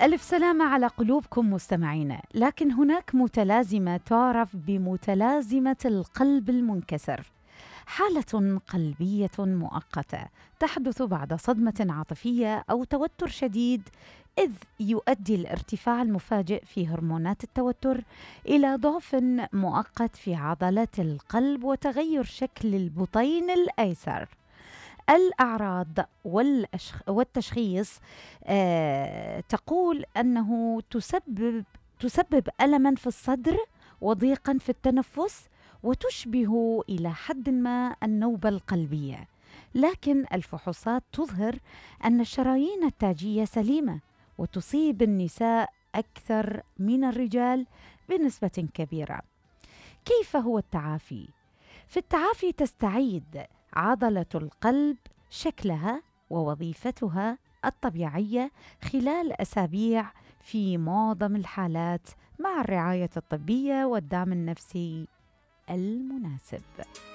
ألف سلامة على قلوبكم مستمعينا. لكن هناك متلازمة تعرف بمتلازمة القلب المنكسر، حالة قلبية مؤقتة تحدث بعد صدمة عاطفية أو توتر شديد، إذ يؤدي الارتفاع المفاجئ في هرمونات التوتر إلى ضعف مؤقت في عضلات القلب وتغير شكل البطين الأيسر. الأعراض والتشخيص تقول أنه تسبب ألما في الصدر وضيقا في التنفس، وتشبه إلى حد ما النوبة القلبية. لكن الفحوصات تظهر أن الشرايين التاجية سليمة، وتصيب النساء أكثر من الرجال بنسبة كبيرة. كيف هو التعافي؟ في التعافي تستعيد عضلة القلب شكلها ووظيفتها الطبيعية خلال أسابيع في معظم الحالات، مع الرعاية الطبية والدعم النفسي المناسب.